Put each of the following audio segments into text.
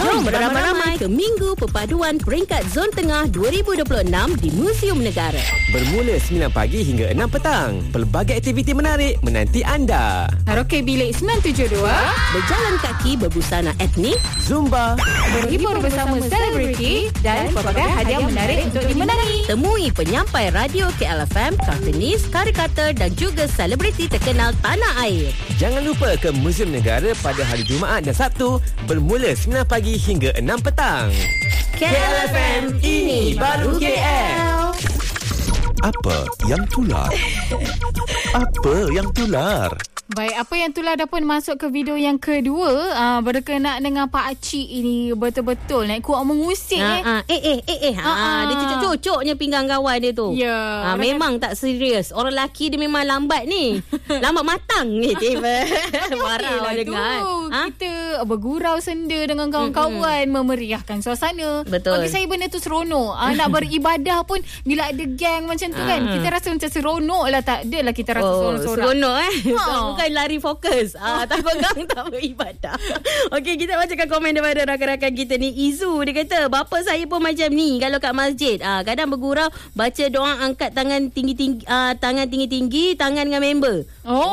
Jom beramai-ramai ke Minggu Perpaduan Peringkat Zon Tengah 2026 di Museum Negara. Bermula 9 pagi hingga 6 petang. Pelbagai aktiviti menarik menanti anda. Karaoke bilik 972. Berjalan kaki berbusana etnik. Zumba. Berhibur bersama selebriti dan pelbagai hadiah menarik untuk dimenangi. Temui penyampai radio KLFM, kartunis, karikatur dan juga selebriti terkenal tanah air. Jangan lupa ke Museum Negara pada hari Jumaat dan Sabtu bermula 9 pagi hingga 6 petang. KLFM, ini baru KL. Apa yang tular? Apa yang tular? Baik, apa yang tular dah pun masuk ke video yang kedua. Berkenaan dengan Pak Cik ini betul-betul naik kuat mengusik. Dia cucuk-cucuknya pinggang kawan dia tu. Ya. Memang tak serius. Orang lelaki dia memang lambat ni. Lambat matang ni tiba. Marah dengar. Kita bergurau senda dengan kawan-kawan, memeriahkan suasana. Betul. Bagi saya benda tu seronok. Nak beribadah pun bila ada geng macam tu kan, kita rasa macam seronok lah. Tak adalah kita rasa seronok-seronok. Seronok bukan lari fokus. Tak pegang, tak beribadah. Okey, kita bacakan komen daripada rakan-rakan kita ni. Izu, dia kata, bapa saya pun macam ni kalau kat masjid. Kadang bergurau, baca doa, angkat tangan tinggi-tinggi, tangan dengan member.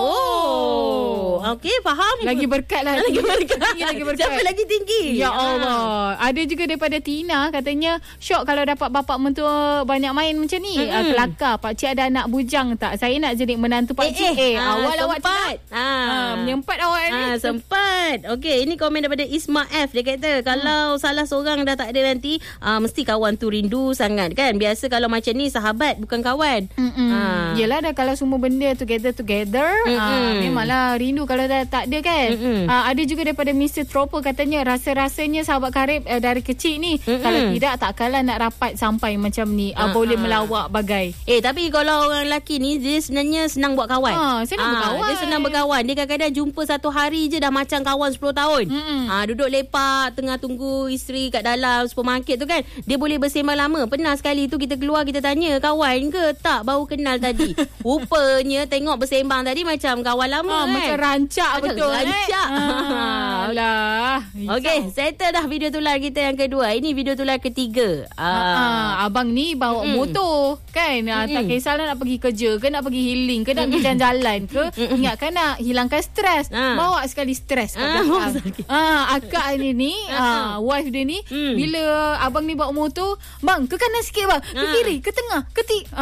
Okey, faham. Lagi berkat lah. Lagi berkat. Siapa lagi tinggi? Ya Allah. Ada juga daripada Tina, katanya syok kalau dapat bapak mentua banyak main macam ni. Kelakar, Pak Cik ada anak bujang tak? Saya nak jadi menantu Pak Cik. Awal awak sempat. Menyempat awak ni. Sempat. Okey, ini komen daripada Isma F. Dia kata, kalau salah seorang dah tak ada nanti, mesti kawan tu rindu sangat kan. Biasa kalau macam ni sahabat bukan kawan. Yelah dah, kalau semua benda together memanglah rindu kalau dah tak ada kan. Ada juga daripada Mr. Troper, katanya rasa-rasanya sahabat karib dari kecil ni, kalau tidak takkanlah nak rapat sampai macam ni. Boleh melawak bagai. Tapi kalau orang lelaki ni, dia sebenarnya senang buat kawan. Dia senang berkawan. Dia kadang-kadang jumpa satu hari je dah macam kawan 10 tahun. Duduk lepak tengah tunggu isteri kat dalam supermarket tu kan, dia boleh bersembang lama. Pernah sekali tu kita keluar, kita tanya, kawan ke? Tak, baru kenal tadi. Rupanya tengok bersembang tadi macam kawan lama kan. Macam rancak betul. Rancak. Alah. Okey, settle dah video tular kita yang kedua. Ini video tular ketiga. Abang ni bawa motor kan. Tak kisahlah nak pergi kerja ke, nak pergi healing ke, nak pergi jalan-jalan ke. Ingatkan nak hilangkan stres. Bawa sekali stres kat belakang. Akak ni wife dia ni, bila abang ni bawa motor, bang ke kanan sikit bang, ke kiri, ke tengah, ke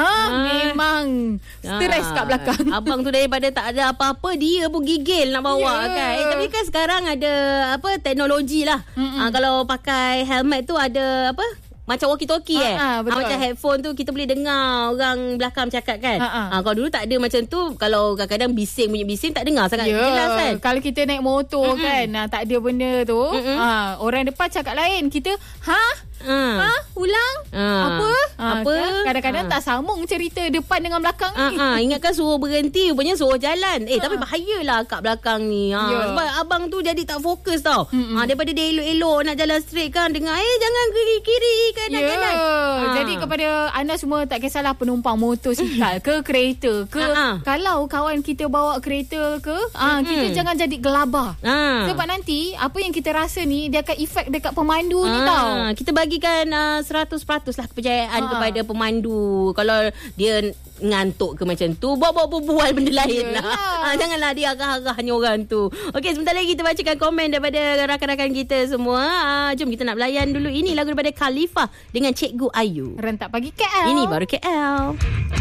memang stres kat belakang. Abang tu daripada tak ada apa-apa, dia pun gigil nak bawa kan. Tapi kan sekarang ada teknologi lah. Kalau pakai helmet tu ada macam walkie-talkie macam headphone tu kita boleh dengar orang belakang cakap kan. Kalau dulu tak ada macam tu, kalau kadang-kadang bunyi bising tak dengar sangat jelas kan. Kalau kita naik motor kan, tak ada benda tu, orang depan cakap lain, kita ulang apa kadang-kadang tak sambung cerita depan dengan belakang ni. Ingatkan suruh berhenti, rupanya suruh jalan. Tapi bahayalah kat belakang ni. Sebab abang tu jadi tak fokus tau. Daripada dia elok-elok nak jalan straight kan, dengar jangan kiri kanan. Jadi kepada anda semua, tak kisahlah penumpang motosikal ke kereta ke, kalau kawan kita bawa kereta ke, kita jangan jadi gelabah. Sebab nanti apa yang kita rasa ni, dia akan efek dekat pemandu ni tau. Kita bagikan 100% lah kepercayaan kepada pemandu. Kalau dia ngantuk ke macam tu, buat benda lain lah. Janganlah dia arah-arahnya orang tu. Okey, sebentar lagi kita bacakan komen daripada rakan-rakan kita semua. Jom kita nak belayan dulu. Ini lagu daripada Khalifah dengan Cikgu Ayu. Rentak Pagi KL. Ini baru KL.